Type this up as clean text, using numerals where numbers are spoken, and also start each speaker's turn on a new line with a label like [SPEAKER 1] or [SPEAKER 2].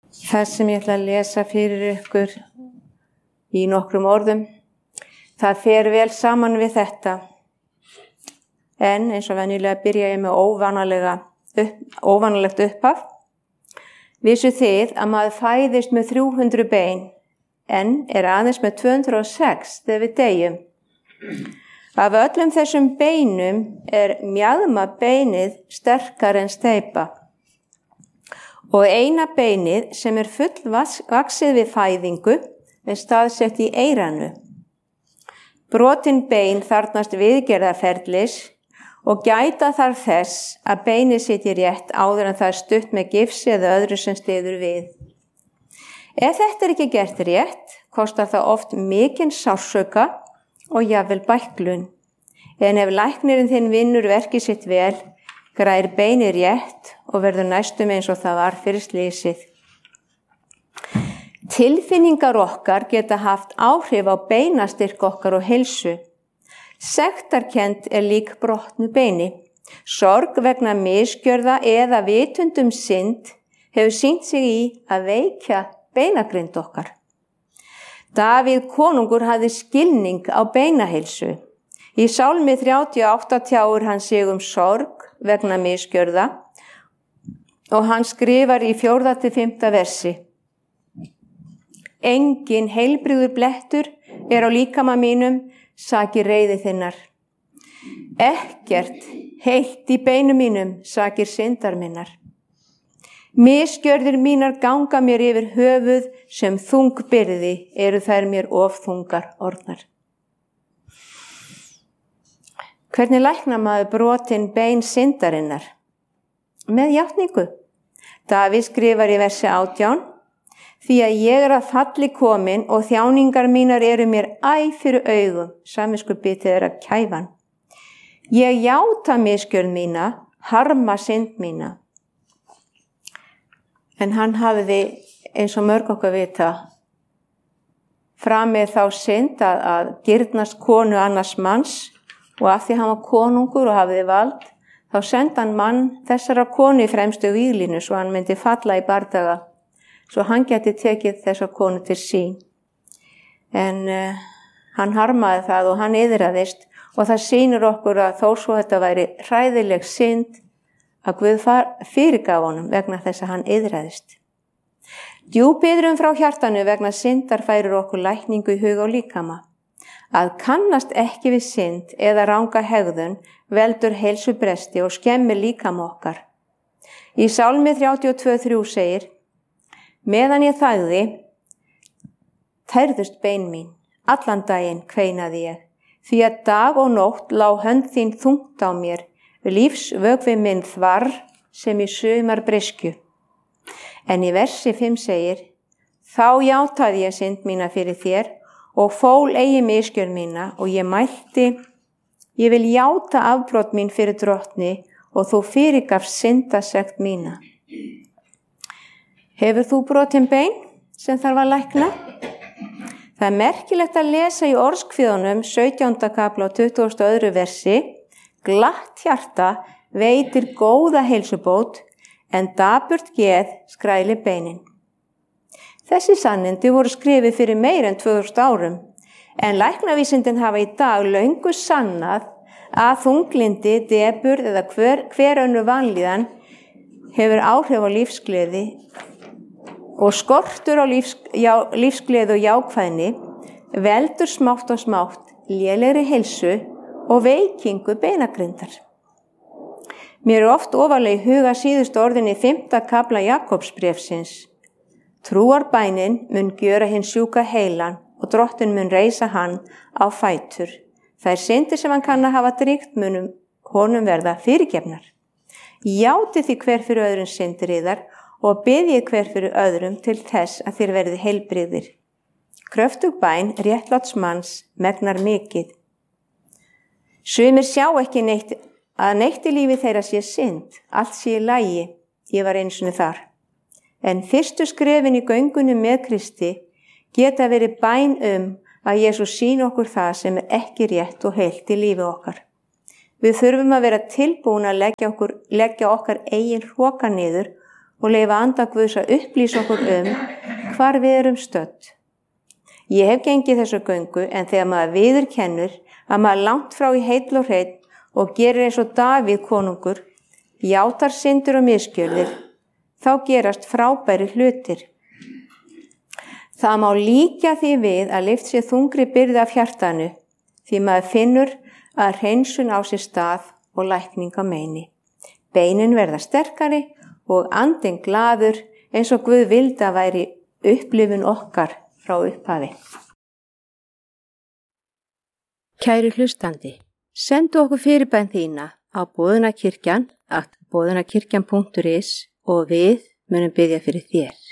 [SPEAKER 1] Það sem ég ætla að lesa fyrir ykkur í nokkrum orðum, það fer vel saman við þetta. En eins og venjulega byrja ég með óvanalegt upphaf. Vissu þið að maður fæðist með 300 bein, en aðeins með 206 þegar við deyjum. Af öllum þessum beinum mjaðmabeinið sterkara en steypa. Og eina beinið sem fullvaxið við fæðingu staðsett í eyranu. Brotin bein þarfnast viðgerðarferlis og gæta þarf þess að beinið sitji rétt áður en það stutt með gifsi eða öðru sem styður við. Ef þetta ekki gert rétt, kostar það oft mikinn sársauka og jafnvel bæklun. En ef læknirinn þinn vinnur verkið sitt vel, grær beinið rétt og verður næstum eins og það var fyrir slysið. Tilfinningar okkar geta haft áhrif á beinastyrk okkar og heilsu. Sektarkennd lík brotnu beini. Sorg vegna misgjörða eða vitundum synd hefur sýnt sig í að veikja beinagrind okkar. Davíð konungur hafði skilning á beinaheilsu. Í Sálmi 38 tjáir hann sig sorg vegna misgjörða og hann skrifar í 4-5 versi. Engin heilbrigður blettur á líkama mínum, sakir reiði þinnar. Ekkert heilt í beinum mínum, sakir syndar minnar. Misgjörðir mínar ganga mér yfir höfuð sem þung byrði, þær mér of þungar orðnar. Hvernig læknar maður brotin bein syndarinnar? Með játningu. Davíð skrifar í versi 18, því að ég að falli komin og þjáningar mínar mér æ fyrir augum, samviskubitið að kæfan. Ég játa misgjörð mína, harma synd mína. En hann hafði, eins og mörg okkar vita, framið þá synd að girnast konu annars manns, og af því hann var konungur og hafði vald, þá sendi hann mann þessara konu í fremstu víglínu svo hann myndi falla í bardaga, svo hann geti tekið þessa konu til sín. En hann harmaði það og hann iðraðist og það sýnir okkur að þó svo þetta væri hræðileg synd að Guð fyrirgaf honum vegna þess að hann iðraðist. Djúp iðrun frá hjartanu vegna syndar færir okkur lækningu í hug og líkama. Að kannast ekki við synd eða ranga hegðun veldur heilsubresti og skemmir líkama okkar. Í Sálmi 32:3 segir, meðan ég þagði, tærðust bein mín, allan daginn kveinaði ég, því að dag og nótt lá hönd þín þungt á mér, lífsvökvi minn þvarr sem í sumar bryskju. En í versi 5 segir, þá játaði ég synd mína fyrir þér, og fól eigi misgjörð mína og ég mælti, ég vil játa afbrot mín fyrir drottni og þú fyrirgafst syndasekt mína. Hefur þú brotin bein sem þarf að lækna? Það er merkilegt að lesa í orðskviðunum 17. kapla og 22. versi, glatt hjarta veitir góða heilsubót en dapurt geð skræli beinin. Þessi sannindi voru skrifið fyrir meir en 2000 árum, en læknavísindin hafa í dag löngu sannað að þunglindi, depurð eða hver önnur vanlíðan hefur áhrif á lífsgleði og skortur á lífsgleði og jákvæðni veldur smátt og smátt lélegri heilsu og veikingu beinagrindar. Mér oft ofarlega í huga síðustu orðin í 5. kafla Jakobsbréfsins. Trúarbænin mun gjöra hinn sjúka heilan og drottinn mun reisa hann á fætur. Þær syndir sem hann kann að hafa dríkt munum honum verða fyrirgefnar. Játið því hver fyrir öðrum syndir yðar og biðjið hver fyrir öðrum til þess að þér verði heilbrigðir. Kröftug bæn réttláts manns megnar mikið. Sumir sjá ekki neitt í lífi þeirra sé synd, allt sé í lagi, ég var einu sinni þar. En fyrstu skrefin í göngunni með Kristi geta verið bæn að Jesús sýni okkur það sem ekki rétt og heilt í lífi okkar. Við þurfum að vera tilbúin að leggja okkar eigin hroka niður og leyfa anda Guðs að upplýsa okkur hvar við erum stödd. Ég hef gengið þessu göngu en þegar maður viðurkennur að maður langt frá í heill og hreinn og gerir eins og Davíð konungur, játar syndir og misgjörðir, þá gerast frábæri hlutir. Það má líkja því við að lyft sér þungri byrði af hjartanu, því maður finnur að hreinsun á sér stað og lækning á meini. Beinin verða sterkari og andinn glaður eins og Guð vildi að væri upplifun okkar frá upphafi. Kæri hlustandi, sendu okkur fyrirbæn þína á boðunarkirkjan@boðunarkirkjan.is og við munum biðja fyrir þér.